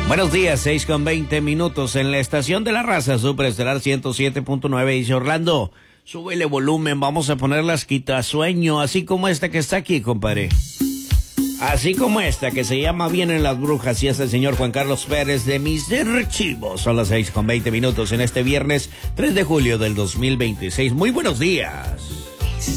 Buenos días, 6:20 en la estación de la raza Superestelar 107.9. Dice Orlando, súbele volumen, vamos a poner las quitasueño, así como esta que está aquí, compadre. Así como esta que se llama Vienen las Brujas y es el señor Juan Carlos Pérez de Mis Archivos. Son las 6:20 en este viernes 3 de julio del 2026. Muy buenos días.